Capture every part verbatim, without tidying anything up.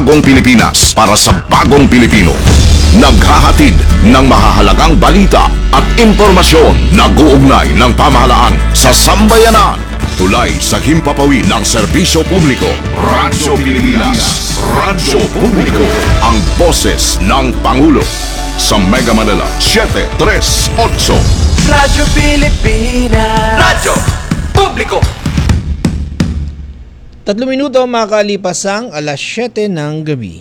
bagong Pilipinas para sa bagong Pilipino. Naghahatid ng mahahalagang balita at impormasyon na guugnay ng pamahalaan sa sambayanan. Tulay sa himpapawid ng serbisyo publiko. Radyo Pilipinas. Radyo Publiko. Ang boses ng Pangulo. Sa Mega Manila, siyete tres otso. Radyo Pilipinas. Radyo Publiko. Tatlong minuto makalipas ang alas siyete ng gabi.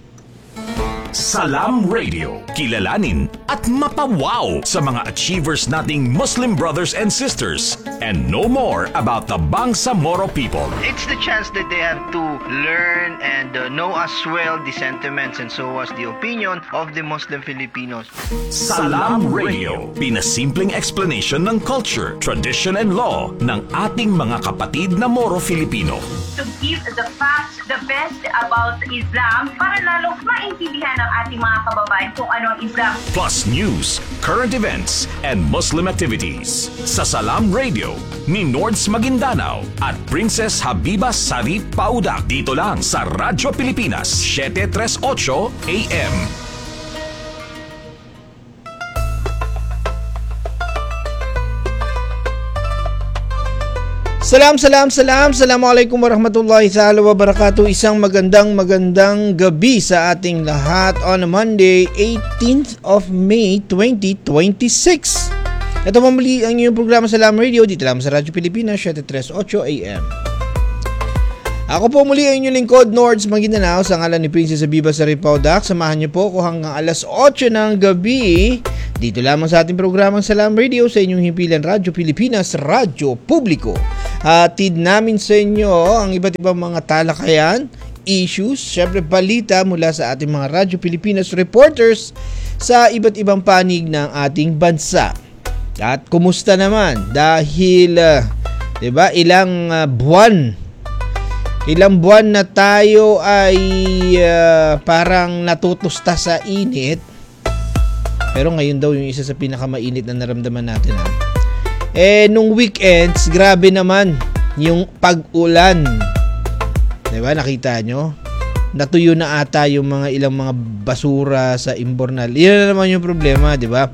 Salam Radio, kilalanin at mapawaw sa mga achievers nating Muslim brothers and sisters and know more about the Bangsamoro people. It's the chance that they have to learn and uh, know as well the sentiments and so as the opinion of the Muslim Filipinos. Salam Radio, pinasimpleng explanation ng culture, tradition and law ng ating mga kapatid na Moro Filipino. To give the facts, the best about Islam para lalo maintindihan ng ating mga kababayan kung ano ang Islam. Plus news, current events, and Muslim activities. Sa Salam Radio ni Nords Maguindanao at Princess Habiba Sarip Paudak. Dito lang sa Radyo Pilipinas, siyete tres otso A M. Salam, salam, salam. Assalamualaikum warahmatullahi ta'ala wabarakatuh. Isang magandang magandang gabi sa ating lahat on Monday, eighteenth of May, twenty twenty-six. Ito mamuli ang inyong programa Salam Radio dito lang sa Radyo Pilipinas, siyete tres otso A M. Ako po muli ang inyong lingkod, Nords Maguindanao, sa ngalan ni Princess Habiba Sarip Paudak. Samahan niyo po ko hanggang alas otso ng gabi dito lamang sa ating programang Salam Radio sa inyong himpilan Radyo Pilipinas, Radyo Publiko. Hatid namin sa inyo ang iba't ibang mga talakayan, issues, syempre balita mula sa ating mga Radyo Pilipinas reporters sa iba't ibang panig ng ating bansa. At kumusta naman dahil uh, 'di ba ilang uh, buwan ilang buwan na tayo ay uh, parang natutusta sa init. Pero ngayon daw yung isa sa pinakamainit na naramdaman natin ha. Eh, nung weekends, grabe naman yung pag-ulan. Diba, nakita nyo? Natuyo na ata yung mga ilang mga basura sa Imbornal. Yan na naman yung problema, diba?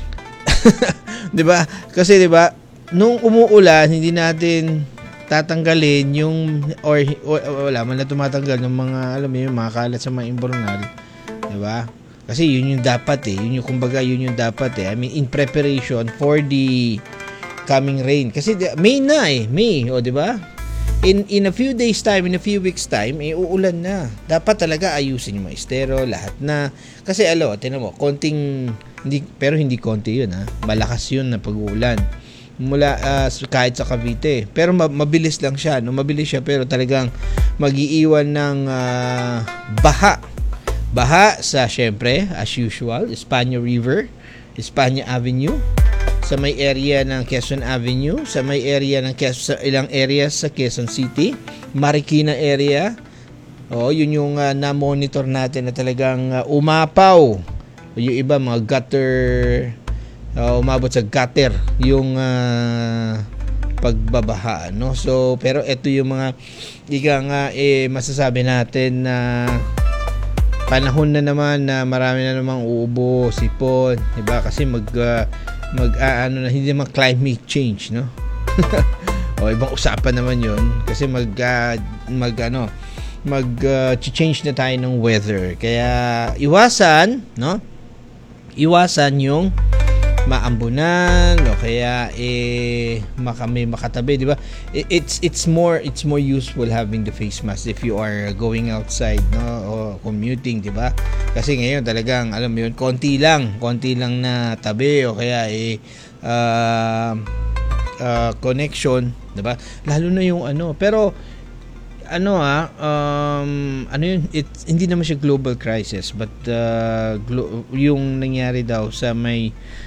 Diba? Kasi diba, nung umuulan, hindi natin tatanggalin yung, or, or wala man na tumatanggal ng mga, alam mo yung mga kalat sa mga Imbornal. Diba? Kasi yun yung dapat eh. Yun yung, kumbaga, yun yung dapat eh. I mean, in preparation for the coming rain. Kasi May na eh. May, o, di ba? In in a few days time, in a few weeks time, eh, uulan na. Dapat talaga ayusin yung mga estero, lahat na. Kasi alo, tinan mo, konting, hindi, pero hindi konti yun ha. Malakas yun na pag-uulan. Mula, uh, kahit sa Cavite. Pero mabilis lang siya, no? Mabilis siya, pero talagang mag-iiwan ng uh, baha. Baha sa, syempre, as usual, Espanya River, Espanya Avenue, sa may area ng Quezon Avenue, sa may area ng Quezon, sa ilang areas sa Quezon City, Marikina area. Oh, yun yung uh, na-monitor natin na talagang uh, umapaw. Yung iba mga gutter, uh, umabot sa gutter yung uh, pagbabaha, no? So, pero ito yung mga ika nga eh masasabi natin na panahon na naman na marami na namang uubo, sipon, 'di ba? Kasi mag uh, mag uh, ano na hindi naman climate change, no? O ibang usapan naman 'yon kasi mag uh, mag ano, mag uh, change na tayo ng weather. Kaya iwasan, no? Iwasan yung maambunan o kaya eh makami makatabi, di ba? It's it's more it's more useful having the face mask if you are going outside, no, o commuting, di ba? Kasi ngayon talagang alam mo yun, konti lang, konti lang na tabi o kaya eh uh, uh, connection, di ba? Lalo na yung ano, pero ano ah, um, ano yun, it's, hindi naman siya global crisis but uh, glo- yung nangyari daw sa may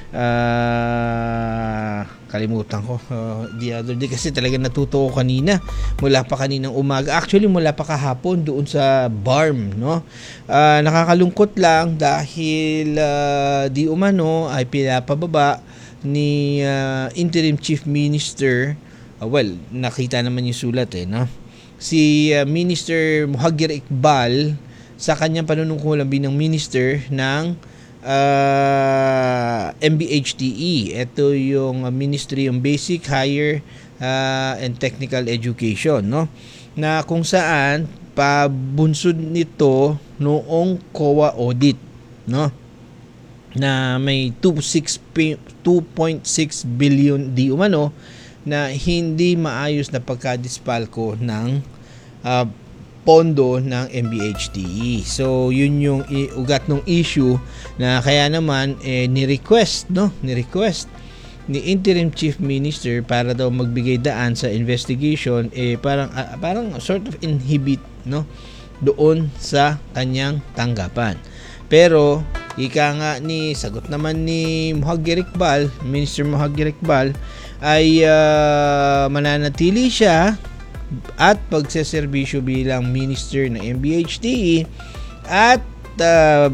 uh, kalimutan ko uh, the other day kasi talaga natuto ko kanina mula pa kaninang umaga, actually mula pa kahapon doon sa Barm, no? Uh, nakakalungkot lang dahil uh, di umano ay pinapababa ni uh, Interim Chief Minister, uh, well nakita naman yung sulat eh, no? Si uh, Minister Muhagir Iqbal sa kanyang panunungkulan bilang minister ng uh, M B H T E. Ito yung uh, Ministry of Basic, Higher uh, and Technical Education, no? Na kung saan pabunsod nito noong C O A audit, no? Na may two point six billion di umano na hindi maayos na pagkadispalko ng uh, pondo ng M B H T E. So, yun yung ugat ng issue na kaya naman eh, ni-request, no? Ni-request ni Interim Chief Minister para daw magbigay daan sa investigation, eh parang uh, parang sort of inhibit, no? Doon sa kanyang tanggapan. Pero ika nga ni sagot naman ni Mohagger Iqbal, Minister Mohagger Iqbal, ay uh, mananatili siya at pagseserbisyo bilang minister ng M B H T E at uh,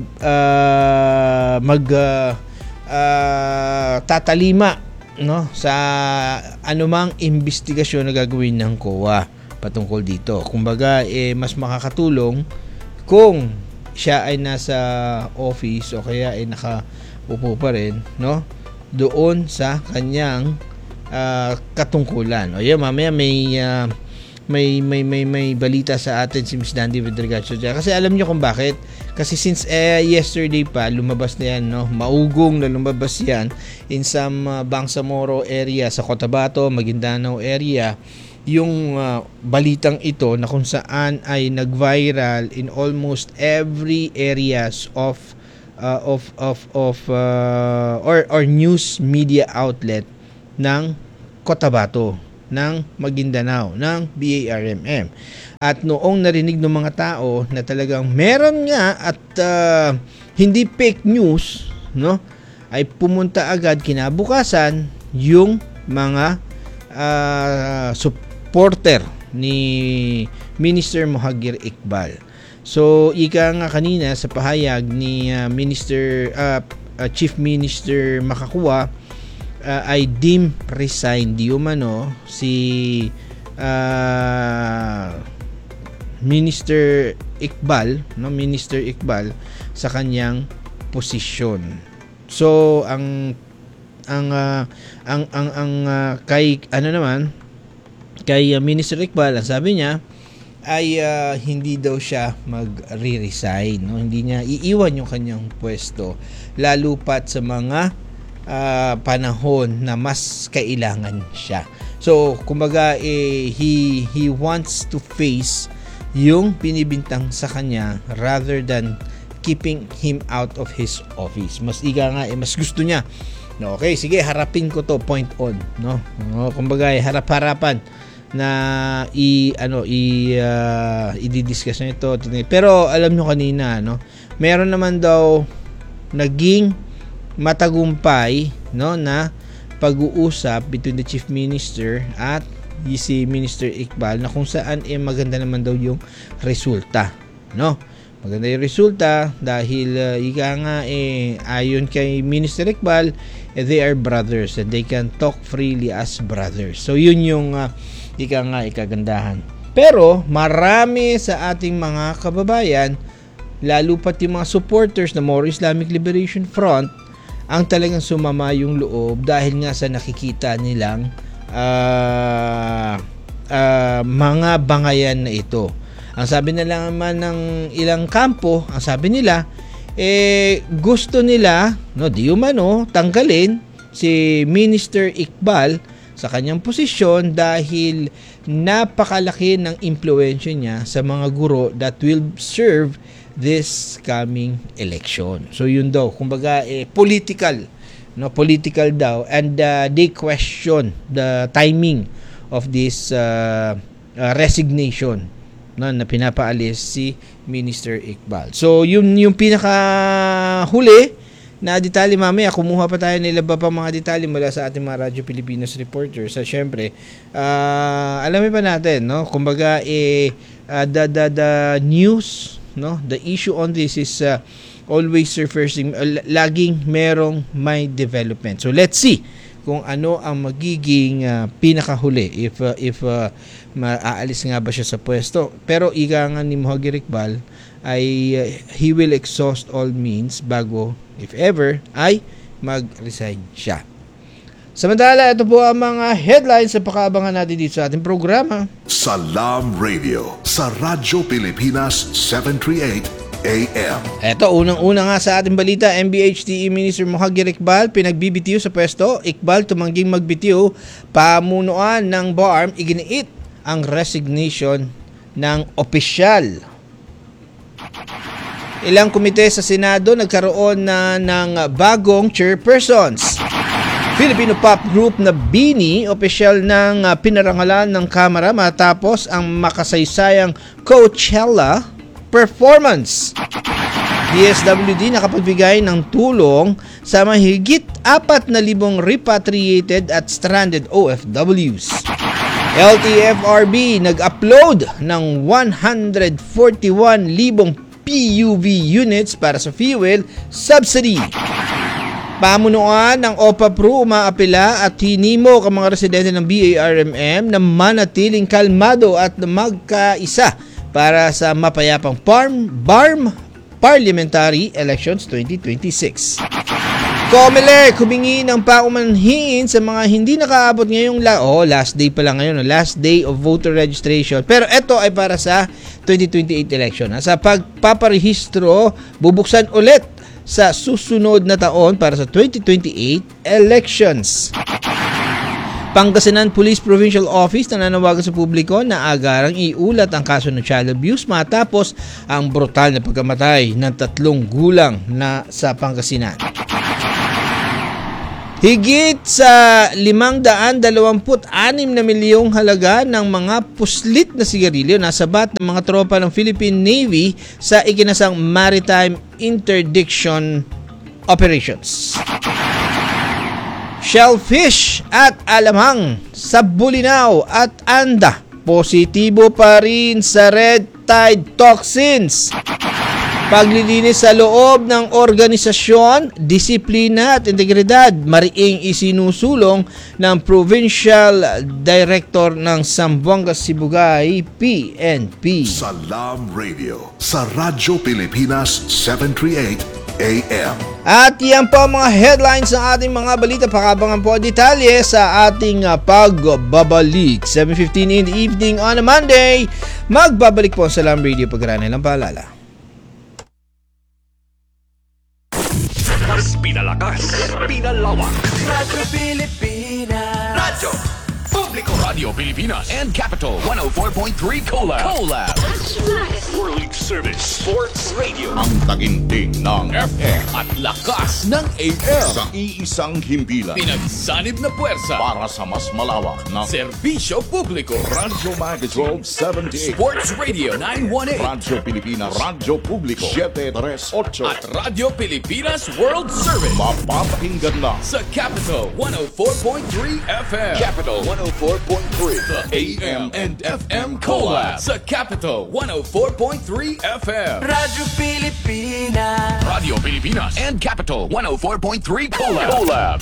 uh, mag uh, uh, tatalima, no, sa anumang investigasyon na gagawin ng C O A patungkol dito. Kumbaga eh, mas makakatulong kung siya ay nasa office o kaya ay nakaupo pa rin, no, doon sa kanyang uh, katungkulan. O yan, mamaya may uh, may may may may balita sa atin si Miss Dandy with regards to dyan. Kasi alam niyo kung bakit. Kasi since eh, yesterday pa lumabas na yan, no, maugong na lumabas yan in some uh, Bangsamoro area sa Cotabato, Maguindanao area, yung uh, balitang ito na kung saan ay nag-viral in almost every areas of uh, of of of uh, or or news media outlet ng Cotabato, ng Maguindanao, ng B A R M M. At noong narinig ng mga tao na talagang meron nga at uh, hindi fake news, no, ay pumunta agad kinabukasan yung mga uh, supporter ni Minister Mohagger Iqbal. So, ika nga kanina sa pahayag ni uh, Minister uh, uh, Chief Minister Makakuwa, uh, ay dim resign di umano si uh, Minister Iqbal, no, Minister Iqbal sa kanyang posisyon. So ang ang uh, ang ang ang uh, kay ano naman kay uh, Minister Iqbal, ang sabi niya ay uh, hindi daw siya mag-re-resign, no? Hindi niya iiwan yung kanyang pwesto lalo pat sa mga uh, panahon na mas kailangan siya. So kumbaga eh, he he wants to face yung pinibintang sa kanya rather than keeping him out of his office. Mas iga nga eh, mas gusto niya, no, okay, sige, harapin ko to point on, no, no, kumbaga eh, harap-harapan na i ano i uh, i-discuss na ito. Pero alam nyo kanina, no, meron naman daw naging matagumpay, no, na pag-uusap between the Chief Minister at si Minister Iqbal na kung saan eh maganda naman daw yung resulta, no? Maganda yung resulta dahil uh, ika nga eh ayon kay Minister Iqbal, eh, they are brothers and they can talk freely as brothers. So yun yung uh, ika nga ikagandahan. Pero marami sa ating mga kababayan, lalo pati mga supporters ng Moro Islamic Liberation Front, ang talagang sumama yung loob dahil nga sa nakikita nilang Uh, uh, mga bangayan na ito. Ang sabi nila naman ng ilang kampo, ang sabi nila eh gusto nila, no, di umano tanggalin si Minister Iqbal sa kanyang posisyon dahil napakalaki ng impluwensya niya sa mga guro that will serve this coming election. So yun daw, kumbaga eh, political, no, political daw, and uh, they question the timing of this uh, uh, resignation, no, na pinapaalis si Minister Iqbal. So yun yung pinaka huli na detalye. Mamaya kumuha pa tayo nila pa pang mga detalye mula sa ating mga Radyo Pilipinas reporters. So syempre uh, alamin pa natin, no, kumbaga eh uh, the, the the news, no, the issue on this is uh, always surfacing, uh, laging merong may development. So let's see kung ano ang magiging uh, pinakahuli if uh, if uh, maaalis nga ba siya sa pwesto. Pero ika nga ni Mohagi Rikbal ay uh, he will exhaust all means bago, if ever, ay mag-resign siya. Samantala, ito po ang mga headlines na pakaabangan natin dito sa ating programa. Salam Radio sa Radyo Pilipinas seven thirty-eight A M. Ito, unang-una nga sa ating balita, M B H T E Minister Mohagi Rikbal pinagbibitiw sa pwesto. Iqbal tumangging magbitiw. Pamunuan ng B A R M iginiit ang resignation ng opisyal. Ilang komite sa Senado nagkaroon na ng bagong chairpersons. Filipino pop group na BINI, opisyal ng uh, pinarangalan ng Kamara matapos ang makasaysayang Coachella performance. D S W D nakapagbigay ng tulong sa mahigit apat na libong repatriated at stranded O F Ws. L T F R B nag-upload ng one hundred forty-one libong P U V units para sa fuel subsidy. Pamunuan ng O P A P R U umaapila at hinimok ang mga residente ng B A R M M na manatiling kalmado at magkaisa para sa mapayapang farm, B A R M Parliamentary Elections twenty twenty-six. COMELEC humingi ng paumanhin sa mga hindi nakaabot ngayong la oh, last day pa lang ngayon, last day of voter registration. Pero ito ay para sa twenty twenty-eight election. Sa pagpaparehistro, bubuksan ulit sa susunod na taon para sa twenty twenty-eight elections. Pangasinan Police Provincial Office na nanawagan sa publiko na agarang iulat ang kaso ng child abuse matapos ang brutal na pagkamatay ng tatlong gulang na sa Pangasinan. Higit sa limang daan dalawampu't anim na milyong halaga ng mga puslit na sigarilyo nasabat ng mga tropa ng Philippine Navy sa ikinasang maritime interdiction operations. Shellfish at alamang sa Bulinaw at Anda, positibo pa rin sa red tide toxins. Paglilinis sa loob ng organisasyon, disiplina at integridad, mariing isinusulong ng Provincial Director ng Zamboanga Sibugay, P N P. Salam Radio sa Radyo Pilipinas seven thirty-eight A M. At yan po ang mga headlines ng ating mga balita. Pakabangan po detalye sa ating uh, pagbabalik. seven fifteen in the evening on a Monday. Magbabalik po ang Salam Radio pagkaraan ng paalala. Mas pinalakas, pinalawak. Radyo Pilipinas. Radyo Publiko. Radio Pilipinas and Capital one oh four point three Collab. Collab. World Service Sports Radio. Ang taginting ng F M At lakas ng A M. sa iisang himpilan Pinagsanib na puwersa. para sa mas malawak na Serbisyo Publiko. Radyo Magazine seventy-eight, Sports Radio nine one eight. Radyo Pilipinas, Radyo Publiko seven thirty-eight, At Radio Pilipinas World Service. mapapakinggan na Sa Capital one oh four point three F M. Capital one oh four point three. The A M and F M Collab. Sa Capital one oh four point three F M. Radyo Pilipinas. Radio Pilipinas and Capital one oh four point three Collab. Collab.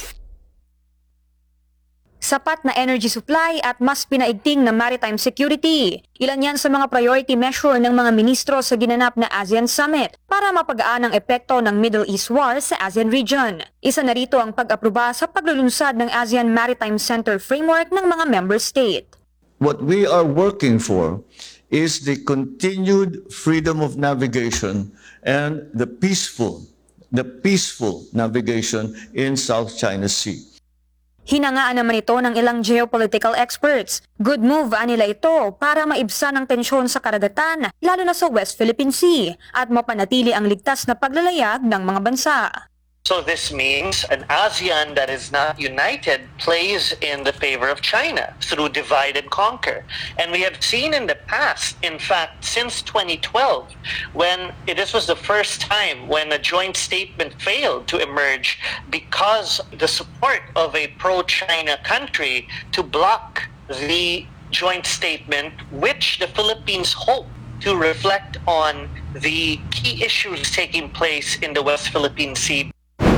Sapat na energy supply at mas pinaigting na maritime security. Ilan yan sa mga priority measure ng mga ministro sa ginanap na ASEAN Summit para mapagaan ang epekto ng Middle East War sa ASEAN region. Isa na rito ang pag-aproba sa paglulunsad ng ASEAN Maritime Center Framework ng mga member state. What we are working for is the continued freedom of navigation and the peaceful, the peaceful navigation in South China Sea. Hinangaan naman ito ng ilang geopolitical experts. Good move anila ito para maibsan ang tensyon sa karagatan, lalo na sa West Philippine Sea, at mapanatili ang ligtas na paglalayag ng mga bansa. So this means an ASEAN that is not united plays in the favor of China through divide and conquer. And we have seen in the past, in fact, since twenty twelve, when this was the first time when a joint statement failed to emerge because the support of a pro-China country to block the joint statement, which the Philippines hope to reflect on the key issues taking place in the West Philippine Sea.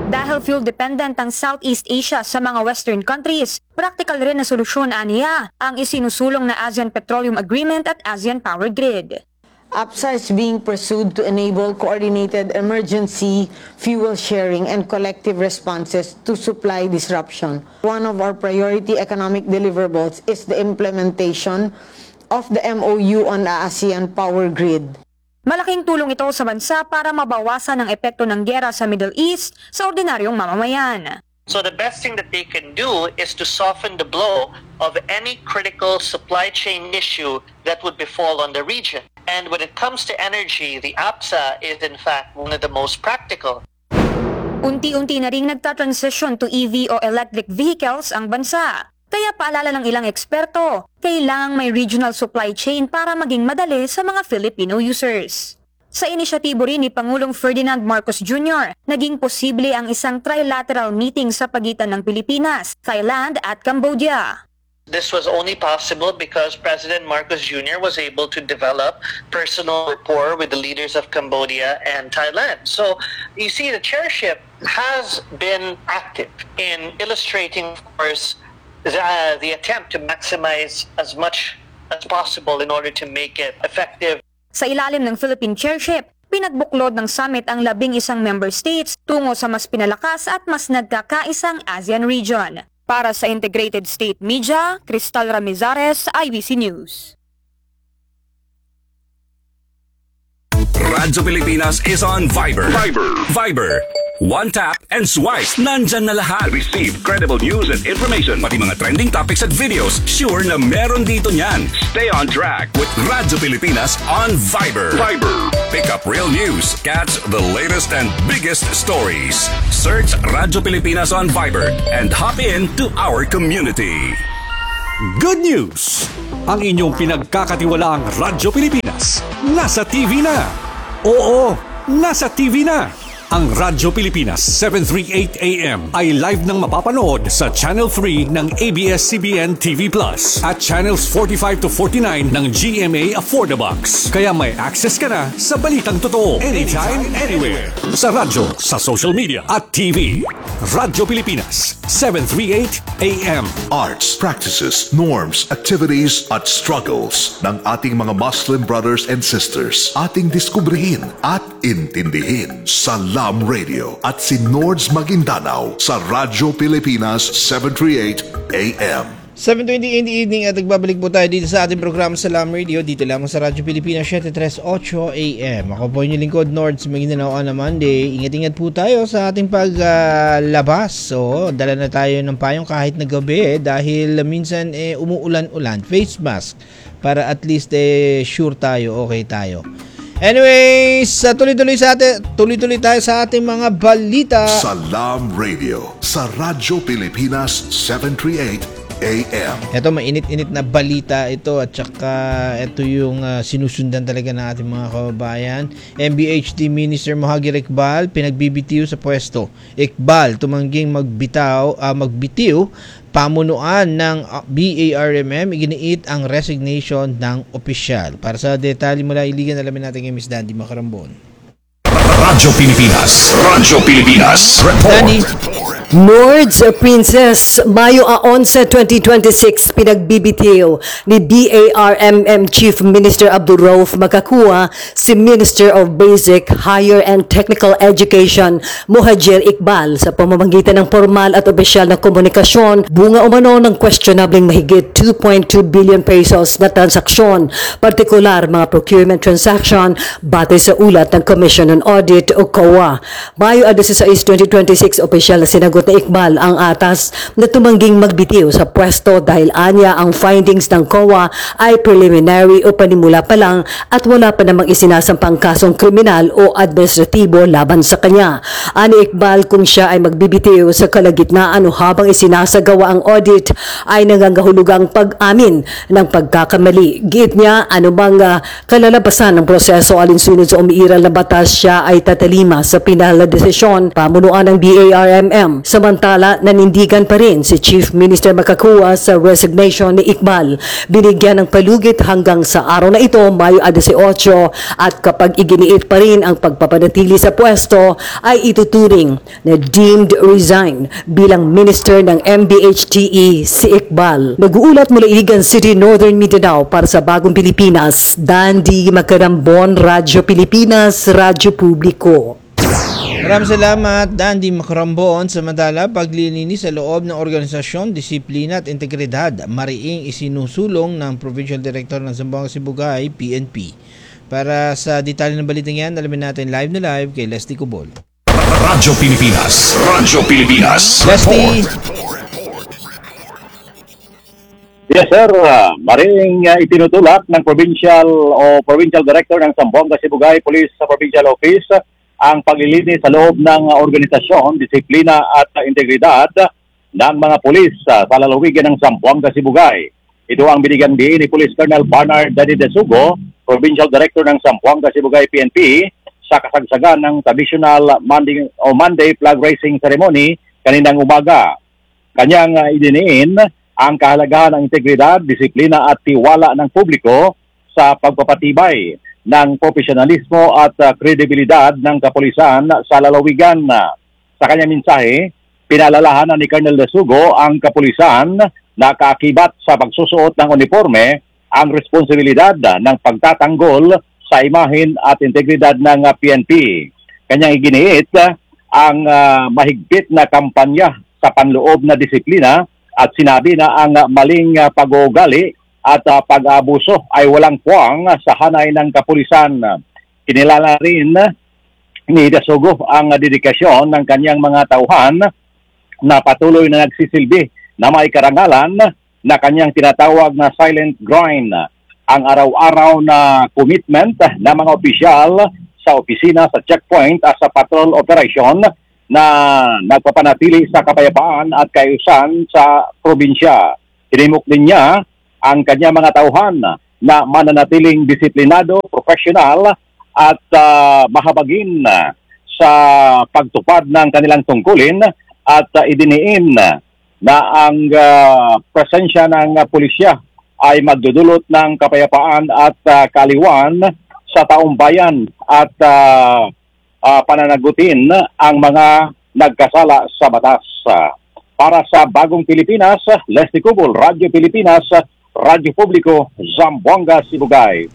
Dahil fuel-dependent ang Southeast Asia sa mga Western countries, practical rin na solusyon aniya ang isinusulong na ASEAN Petroleum Agreement at ASEAN Power Grid. A P S A is being pursued to enable coordinated emergency fuel sharing and collective responses to supply disruption. One of our priority economic deliverables is the implementation of the M O U on the ASEAN Power Grid. Malaking tulong ito sa bansa para mabawasan ang epekto ng giyera sa Middle East sa ordinaryong mamamayan. So the best thing that they can do is to soften the blow of any critical supply chain issue that would befall on the region. And when it comes to energy, the A P S A is in fact one of the most practical. Unti-unti na ring nagta-transition to E V o electric vehicles ang bansa. Kaya paalala ng ilang eksperto, kailangang may regional supply chain para maging madali sa mga Filipino users. Sa inisyatibo rin ni Pangulong Ferdinand Marcos Junior, naging posible ang isang trilateral meeting sa pagitan ng Pilipinas, Thailand at Cambodia. This was only possible because President Marcos Junior was able to develop personal rapport with the leaders of Cambodia and Thailand. So you see, the chairship has been active in illustrating, of course, the, uh, the attempt to maximize as much as possible in order to make it effective. Sa ilalim ng Philippine chairship, pinagbuklod ng summit ang labing isang member states tungo sa mas pinalakas at mas nagkakaisang ASEAN region. Para sa Integrated State Media, Cristal Ramizares, I B C News. Radyo Pilipinas is on Viber. Viber. Viber. One tap and swipe. Nandyan na lahat. Receive credible news and information. Pati mga trending topics at videos. Sure na meron dito niyan. Stay on track with Radyo Pilipinas on Viber. Viber. Pick up real news. Catch the latest and biggest stories. Search Radyo Pilipinas on Viber and hop in to our community. Good news! Ang inyong pinagkakatiwalaang Radyo Pilipinas nasa T V na. Oo, nasa T V na. Ang Radyo Pilipinas seven thirty-eight A M ay live nang mapapanood sa Channel three ng A B S C B N T V Plus at Channels forty-five to forty-nine ng G M A Affordabox. Kaya may access ka na sa balitang totoo anytime, anywhere. Sa radyo, sa social media at T V. Radyo Pilipinas seven thirty-eight A M. Arts, practices, norms, activities at struggles ng ating mga Muslim brothers and sisters. Ating diskubrihin at intindihin sa Salam Radio at si Nords Maguindanao sa Radyo Pilipinas seven thirty-eight A M. seven twenty in the evening at nagbabalik po tayo dito sa ating programa Salam Radio dito lamang sa Radyo Pilipinas seven thirty-eight A M. Ako po inyong lingkod Nords Maguindanao on a Monday. Ingat-ingat po tayo sa ating paglabas. Uh, so, dala na tayo ng payong kahit na gabi dahil minsan eh, umuulan-ulan. Face mask para at least eh, sure tayo, okay tayo. Anyways, uh, tuloy-tuloy sa atin, tuloy-tuloy tayo sa ating mga balita. Salam Radio sa Radyo Pilipinas seven thirty-eight A M. Ito mainit-init na balita ito at saka ito yung uh, sinusundan talaga ng ating mga kababayan. M B H D Minister Mohagir Iqbal pinagbibitiw sa pwesto. Iqbal tumangging magbitaw, uh, magbitiw pamunuan ng B A R M M, iginiit ang resignation ng opisyal. Para sa detalye mula iligan, alamin natin kay Miss Dandy Macarambon. Radyo Pilipinas. Radyo Pilipinas. Dandy. Nords Princess, Mayo eleven, twenty twenty-six, pinagbibitiw ni B A R M M Chief Minister Abdul Rauf Magkakuwa si Minister of Basic, Higher and Technical Education Mohagir Iqbal sa pamamagitan ng formal at opisyal na komunikasyon bunga umano ng questionabling mahigit two point two billion pesos na transaksyon, partikular mga procurement transaction batay sa ulat ng Commission on Audit o C O A. Mayo sixteen, twenty twenty-six, opisyal na sinagot na Iqbal ang atas na tumangging magbitiw sa pwesto dahil anya ang findings ng C O A ay preliminary o panimula pa lang at wala pa namang isinasampang kasong kriminal o administratibo laban sa kanya. Ani Iqbal, kung siya ay magbibitiw sa kalagitnaan o habang isinasagawa ang audit ay nangangahulugang pag-amin ng pagkakamali. Giit niya, anumang uh, kalalabasan ng proseso alinsunod sa umiiral na batas, siya ay tatalima sa pinal na desisyon pamunuan ng B A R M M. Samantala, nanindigan pa rin si Chief Minister Makakua sa resignation ni Iqbal. Binigyan ng palugit hanggang sa araw na ito, Mayo eighteen, at kapag iginiit pa rin ang pagpapanatili sa pwesto, ay ituturing na deemed resign bilang Minister ng M D H T E si Iqbal. Nag-uulat mula Iligan City, Northern Mindanao para sa Bagong Pilipinas, Dandy Macarambon, Radyo Pilipinas, Radyo Publiko. Maraming salamat, Dandy Macarambon. Samantala, paglilinis sa loob ng organisasyon, disiplina at integridad, mariing isinusulong ng Provincial Director ng Zamboanga Sibugay, P N P. Para sa detalye ng balitang yan, alamin natin live na live kay Leslie Cubol. Radyo Pilipinas, Radyo Pilipinas. Leslie! Yes sir, uh, maring uh, itinutulak ng Provincial o Provincial Director ng Zamboanga Sibugay Police sa Provincial Office ang paglilinis sa loob ng organisasyon, disiplina at integridad ng mga pulis uh, sa lalawigan ng Zamboanga Sibugay. Ito ang binigyan din ni Police Colonel Bernard Dani de Sugo, Provincial Director ng Zamboanga Sibugay P N P, sa kasagsagan ng traditional Monday, o Monday flag raising ceremony kaninang umaga. Kanyang uh, idiniin ang kahalagahan ng integridad, disiplina at tiwala ng publiko sa pagpapatibay ng profesionalismo at uh, kredibilidad ng kapulisan sa lalawigan. Sa kanyang mensahe, pinalalahanan ni Colonel De Sugo ang kapulisan na kaakibat sa pagsusuot ng uniforme ang responsibilidad ng pagtatanggol sa imahen at integridad ng uh, P N P. Kanyang iginiit uh, ang uh, mahigpit na kampanya sa panloob na disiplina at sinabi na ang uh, maling uh, pag-uugali at uh, pag-abuso ay walang puwang sa hanay ng kapulisan. Kinilala rin ni De Sugo ang uh, dedikasyon ng kanyang mga tauhan na patuloy na nagsisilbi na may karangalan na kanyang tinatawag na silent grind. Ang araw-araw na commitment ng mga opisyal sa opisina sa checkpoint at sa patrol operation na nagpapanatili sa kapayapaan at kaayusan sa probinsya. Tinimok din niya ang kanyang mga tauhan na mananatiling disiplinado, professional at uh, mahabagin sa pagtupad ng kanilang tungkulin at uh, idiniin na ang uh, presensya ng uh, pulisya ay magdudulot ng kapayapaan at uh, kaliwan sa taong bayan at uh, uh, pananagutin ang mga nagkasala sa batas. Uh, para sa Bagong Pilipinas, Leslie Cubol, Radyo Pilipinas, Radyo Publiko, Zamboanga, Sibugay.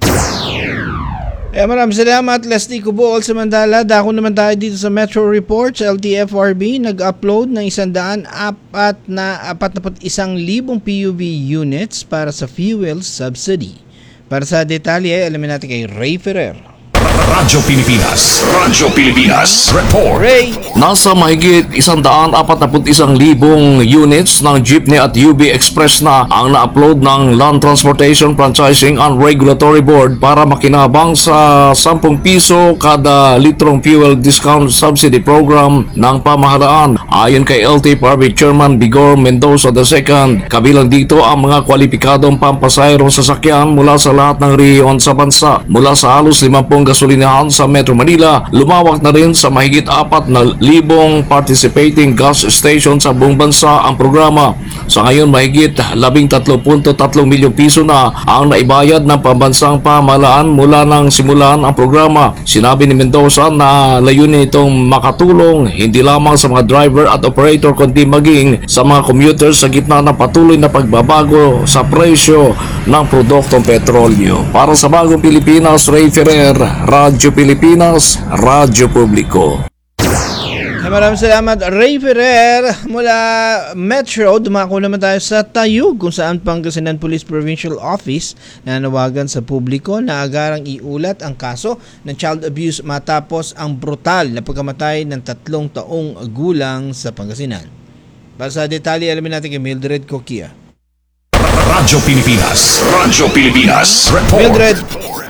Eh, maraming salamat, Leslie Cubol. Samantala, dako naman tayo dito sa Metro Reports. L T F R B nag-upload ng isandaan apat na apat na isang libong P U V units para sa fuel subsidy. Para sa detalye, alamin natin kay Ray Ferrer. Radyo Pilipinas, Radyo Pilipinas, Report. Ray. Nasa mahigit isandaan apat na isang libong units ng Jeepney at U B Express na ang na-upload ng Land Transportation Franchising and Regulatory Board para makinabang sa ten piso kada litrong fuel discount subsidy program ng pamahalaan. Ayon kay L T F R B Chairman Bigor Mendoza the second, kabilang dito ang mga kwalipikadong pampasayrong sasakyan mula sa lahat ng rehiyon sa bansa. Mula sa halos limampu gasolinahan sa Metro Manila, lumawak na rin sa mahigit apat na libong participating gas station sa buong bansa ang programa. Sa ngayon, mahigit labing tatlo punto tatlo milyong piso na ang naibayad ng pambansang pamahalaan mula nang simulan ang programa. Sinabi ni Mendoza na layunin itong makatulong hindi lamang sa mga driver at operator kundi maging sa mga commuters sa gitna ng patuloy na pagbabago sa presyo ng produktong petrolyo. Para sa Bagong Pilipinas, Ray Ferrer, Radyo Pilipinas, Radyo Publiko. Maraming salamat, Ray Ferrer. Mula Metro, dumako naman tayo sa Tayug, kung saan Pangasinan Police Provincial Office nanawagan sa publiko na agarang iulat ang kaso ng child abuse matapos ang brutal na pagkamatay ng tatlong taong gulang sa Pangasinan. Para sa detalye, alamin natin kay Mildred Coquia. Radyo Pilipinas, Radyo Pilipinas, Report. Mildred.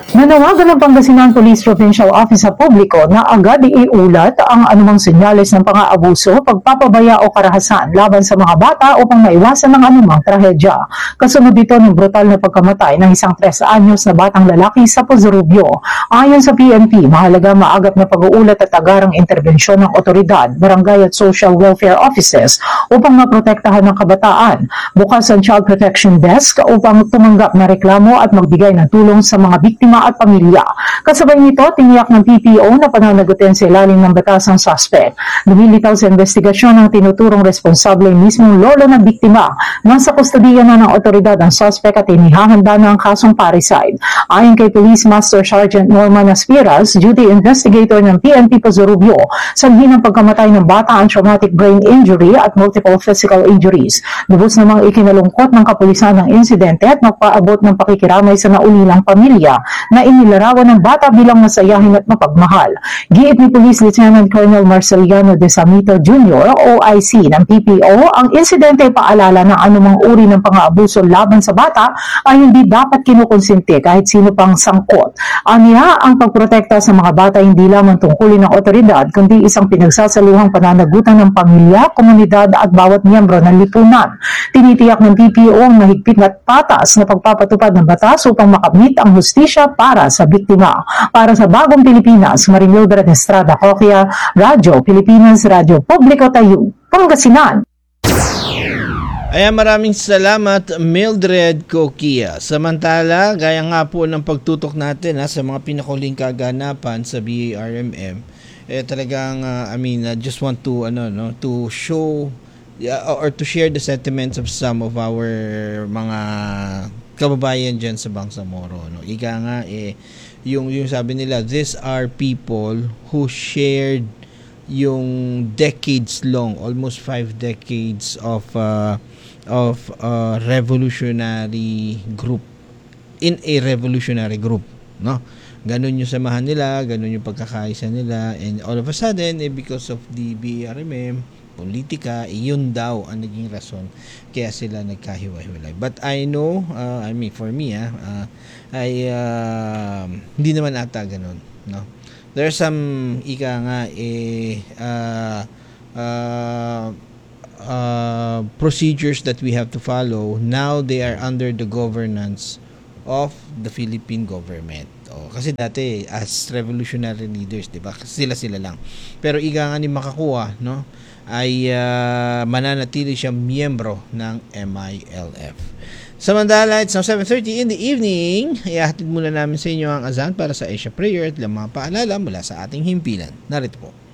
Nanawagan ng Pangasinan Police Provincial Office sa publiko na agad iulat ang anumang senyales ng pang-aabuso, pagpapabaya o karahasan laban sa mga bata upang maiwasan ng anumang trahedya. Kasunod dito ng brutal na pagkamatay ng isang tres anyos na batang lalaki sa Pozorubio. Ayon sa P N P, mahalaga maagap na pag-uulat at agarang interbensyon ng otoridad, barangay at social welfare offices upang maprotektahan ng kabataan. Bukas ang Child Protection Desk upang tumanggap na reklamo at magbigay ng tulong sa mga biktima at pamilya. Kasabay nito, tiniyak ng P P O na pananagutin sa ilalim ng batas ang suspect. Lumilitaw sa investigasyon ng tinuturong responsable mismong lolo ng biktima. Nasa kustodiya na ng otoridad ang suspect at inihahanda na ang kasong parricide. Ayon kay Police Master Sergeant Norman Aspiras, duty investigator ng P N P Pozorubio, sanhi ng pagkamatay ng bata ang traumatic brain injury at multiple physical injuries. Lubos namang ikinalungkot ng kapulisan ng insidente at nagpaabot ng pakikiramay sa naulilang pamilya na inilarawan ng bata bilang masayahin at mapagmahal. Giit ni Police Lieutenant Colonel Marceliano de Samito Junior O I C ng P P O, ang insidente ay paalala na anumang uri ng pang-aabuso laban sa bata ay hindi dapat kinukonsente kahit sino pang sangkot. Aniya, ang pagprotekta sa mga bata hindi lamang tungkulin ng otoridad kundi isang pinagsasaluhang pananagutan ng pamilya, komunidad at bawat miyembro ng lipunan. Tinitiyak ng P P O ang mahigpit na patas na pagpapatupad ng batas upang makamit ang hustisya para sa biktima. Para sa Bagong Pilipinas, Marimildred Estrada Coquia, Radyo Pilipinas, Radyo Publiko Tayo, Pangasinan. Ayan, maraming salamat Mildred Coquia. Samantala, gaya nga po ng pagtutok natin ha, sa mga pinakuling kaganapan sa B A R M M, eh talagang uh, I mean, I just want to ano no to show uh, or to share the sentiments of some of our mga kababayan dyan sa Bangsamoro, no. Ika nga eh yung yung sabi nila, these are people who shared yung decades long, almost five decades of uh, of uh, revolutionary group in a revolutionary group, no. Ganun yung samahan nila, ganun yung pagkakaisa nila, and all of a sudden eh, because of the B A R M M politika, iyon daw ang naging rason kaya sila nagkahiwa-hiwalay. But I know, uh, I mean for me, ah, uh, ay uh, hindi naman ata ganun, no. There's some ika nga eh uh, uh, uh, procedures that we have to follow. Now they are under the governance of the Philippine government. Oh, kasi dati as revolutionary leaders, 'di ba? Sila-sila lang. Pero ika nga ni makakuha, no, ay uh, mananatili siyang miyembro ng M I L F. Samantala, it's now seven thirty in the evening. Ihahatid muna namin sa inyo ang azan para sa Asia Prayer at lamang paalala mula sa ating himpilan. Narito po.